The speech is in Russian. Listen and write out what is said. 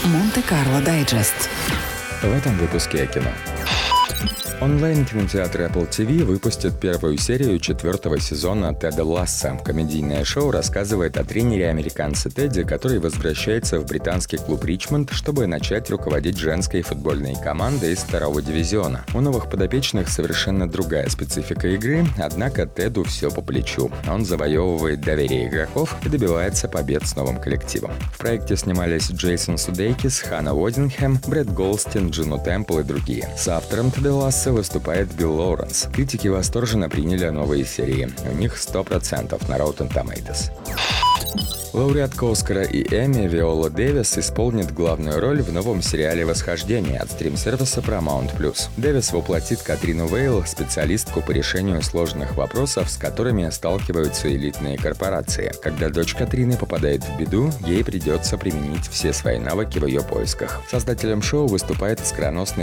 Монте-Карло Дайджест. В этом выпуске о кино. Онлайн-кинотеатр Apple TV выпустит первую серию 4-го сезона «Теда Ласса». Комедийное шоу рассказывает о тренере-американце Теде, который возвращается в британский клуб «Ричмонд», чтобы начать руководить женской футбольной командой из 2-го дивизиона. У новых подопечных совершенно другая специфика игры, однако Теду все по плечу. Он завоевывает доверие игроков и добивается побед с новым коллективом. В проекте снимались Джейсон Судейкис, Ханна Уоддингхэм, Брэд Голстин, Джуно Темпл и другие. Соавтором Теда Ласса выступает Билл Лоуренс. Критики восторженно приняли новые серии. У них 100% на Rotten Tomatoes. Лауреатка Оскара и Эмми Виола Дэвис исполнит главную роль в новом сериале «Восхождение» от стрим-сервиса Paramount+. Дэвис воплотит Катрину Вейл, специалистку по решению сложных вопросов, с которыми сталкиваются элитные корпорации. Когда дочь Катрины попадает в беду, ей придется применить все свои навыки в ее поисках. Создателем шоу выступает оскароносный